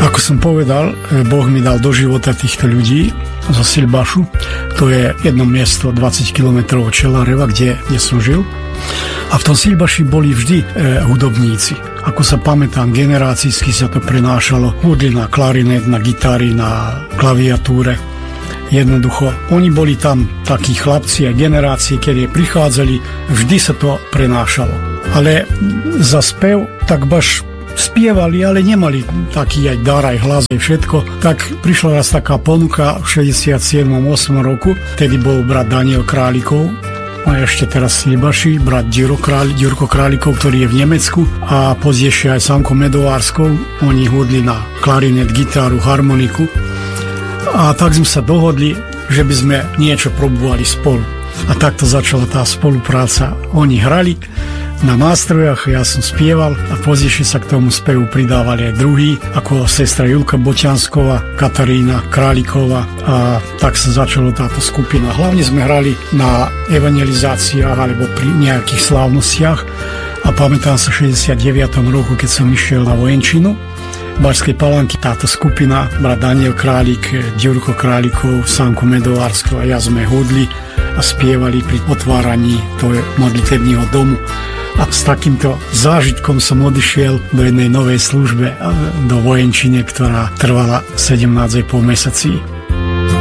Ako som povedal, Boh mi dal do života týchto ľudí zo Silbašu. To je jedno miesto 20 km od Čeláreva, kde som žil. A v tom Silbaši boli vždy hudobníci. Ako sa pamätám, generácicky sa to prenášalo. Hudli na klarinet, na gitary, na klaviatúre. Jednoducho, oni boli tam takí chlapci a generácie, keď prichádzali, vždy sa to prenášalo. Ale za spev tak baš spievali, ale nemali taký aj dar, aj hlas, aj všetko. Tak prišla raz taká ponuka v 67. 8. roku. Tedy bol brat Daniel Králikov a ešte teraz Silbaši, brat Ďurko Králikov, ktorý je v Nemecku, a pozdejšie aj Sanko Medovárskov. Oni hudli na klarinet, gitaru, harmoniku. A tak sme sa dohodli, že by sme niečo probovali spolu. A takto začala tá spolupráca. Oni hrali na nástrojoch, ja som spieval a pozdejšie sa k tomu spevu pridávali aj druhí, ako sestra Julka Boťansková, Katarína Králiková, a tak sa začala táto skupina. Hlavne sme hrali na evangelizáciách alebo pri nejakých slávnostiach a pamätám sa v 69. roku, keď som išiel na vojenčinu v Bačskej Palanky, táto skupina, brat Daniel Králik, Ďurko Králikov, Sanko Medovársko a ja sme hudli a spievali pri otváraní toho modlitebného domu. A s takýmto zážitkom som odišiel do jednej novej službe, do vojenčine, ktorá trvala 17,5 mesiací.